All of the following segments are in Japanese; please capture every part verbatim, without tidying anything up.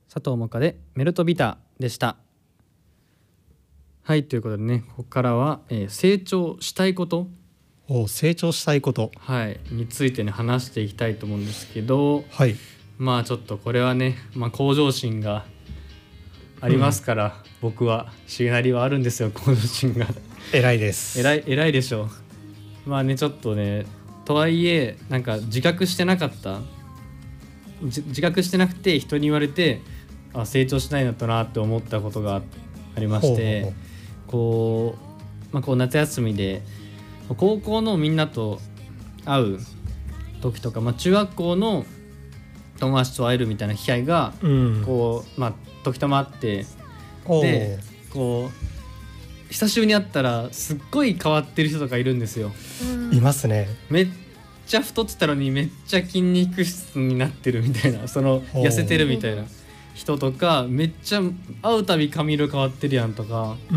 佐藤萌歌でメルトビターでした。はい、ということでね、ここからは、えー成長したいことお成長したいこと、 はいについてね話していきたいと思うんですけど、 はい、 まあちょっとこれはね、まあ、向上心がありますから、うん、僕はしげなりはあるんですよ、向上心が偉いです偉い偉いでしょう。まあねちょっとね、とはいえなんか自覚してなかった自自覚してなくて人に言われて、あ成長しないのだなって思ったことがありまして、ほうほうほう、こう、まあ、こう夏休みで高校のみんなと会う時とか、まあ、中学校の友達と会えるみたいな機会が、うん、こうまあ時たまあって、でこう久しぶりに会ったらすっごい変わってる人とかいるんですよ。 いますね。 めっちゃ太ってたのにめっちゃ筋肉質になってるみたいな、その痩せてるみたいな人とか、めっちゃ会うたび髪色変わってるやんとか、うん、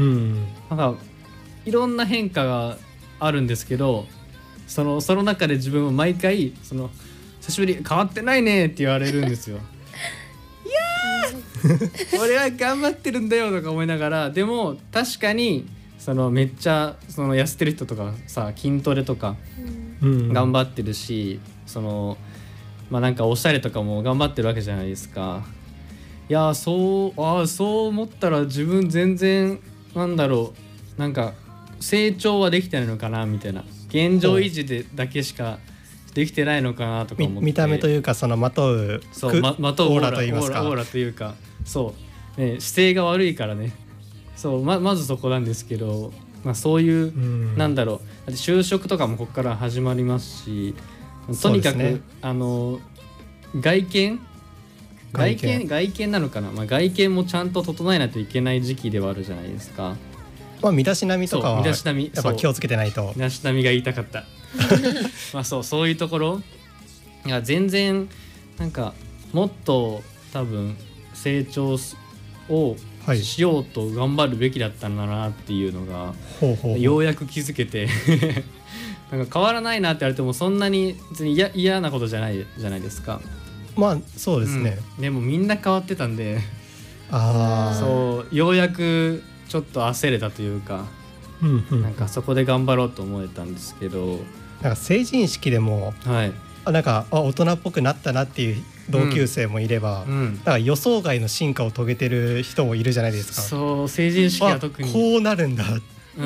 なんかいろんな変化があるんですけど、そのその中で自分は毎回その久しぶり変わってないねって言われるんですよいやー俺は頑張ってるんだよとか思いながら、でも確かにそのめっちゃその痩せてる人とかさ、筋トレとか頑張ってるし、そのまあなんかおしゃれとかも頑張ってるわけじゃないですか。いやそうあそう思ったら自分全然なんだろう、なんか成長はできてないのかなみたいな、現状維持でだけしかできてないのかなとか思って、 見, 見た目というかそのまとうそう、ま、まとうオーラといいますか、 オーラオーラというか、そう、ね、姿勢が悪いからね、そう ま, まずそこなんですけど、まあ、そういう、うん、なんだろう、就職とかもここから始まりますし、とにかく、ね、あの外見外見外見外見なのかな、まあ、外見もちゃんと整えないといけない時期ではあるじゃないですか。 まあ、身だしなみとかは身だしなみやっぱ気をつけてないと。 身だしなみが言いたかったまあそうそういうところ、いや全然なんかもっと多分成長をしようと頑張るべきだったんだなっていうのが、はい、ようやく気づけてなんか変わらないなって言われてもそんなに別に嫌なことじゃないじゃないですか。 まあそうですね、 うん、でもみんな変わってたんであそうようやくちょっと焦れたというか、うんうん、なんかそこで頑張ろうと思えたんですけど、 なんか成人式でも、はい、なんかあ大人っぽくなったなっていう同級生もいれば、うんうん、だから予想外の進化を遂げてる人もいるじゃないですか。 そう成人式は特にこうなるんだっていう、うん、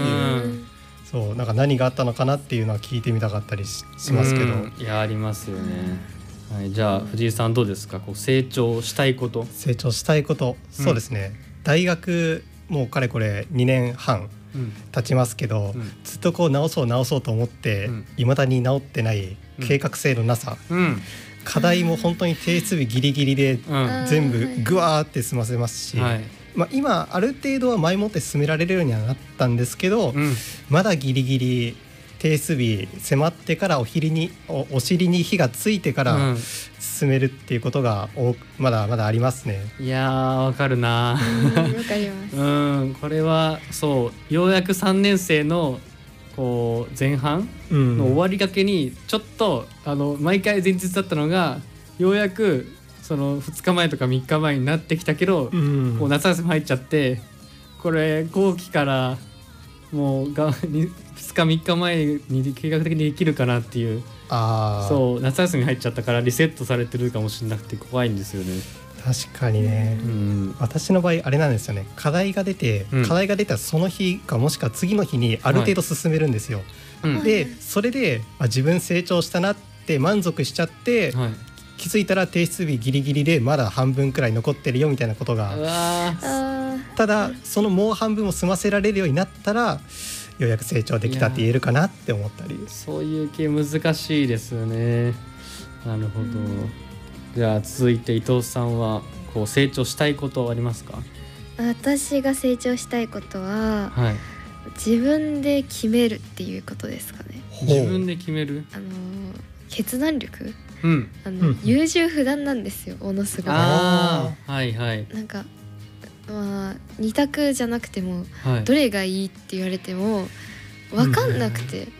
そうなんか何があったのかなっていうのは聞いてみたかったり し, しますけど、うん、 いやありますよね、はい、じゃあ藤井さんどうですか、こう成長したいこと。 成長したいこと、そうですね、うん、大学もうかれこれにねんはん経ちますけど、うん、ずっとこう直そう直そうと思っていま、うん、だに直ってない計画性のなさ、うん、課題も本当に提出日ギリギリで全部グワーって済ませますし、はいまあ、今ある程度は前もって進められるようにはなったんですけど、うん、まだギリギリ提出日迫ってからお尻に お, お尻に火がついてから進めるっていうことがまだまだありますね。 いやーわかるなわかります、 うん、これはそうようやくさんねん生のこう前半の終わりがけにちょっと、うん、あの毎回前日だったのがようやくそのふつかまえとかみっかまえになってきたけど、うん、こう夏休み入っちゃってこれ後期からもうがふつかみっかまえに計画的にできるかなっていう、あそう夏休み入っちゃったからリセットされてるかもしれなくて怖いんですよね。 確かにね、うん、私の場合あれなんですよね、課題が出て、うん、課題が出たその日かもしくは次の日にある程度進めるんですよ、はい、でそれで、まあ、自分成長したなって満足しちゃって、はい、気づいたら提出日ギリギリでまだ半分くらい残ってるよみたいなことが、ただそのもう半分を済ませられるようになったらようやく成長できたって言えるかなって思ったり、 そういう系難しいですよね。なるほど、じゃあ続いて伊藤さんはこう成長したいことはありますか？ 私が成長したいことは、はい、自分で決めるっていうことですかね。 自分で決める、 あの決断力、 うん、 あの、うん、優柔不断なんですよ、ものすごい。 あー、はいはい、 なんかまあに択じゃなくても、はい、どれがいいって言われても分かんなくて、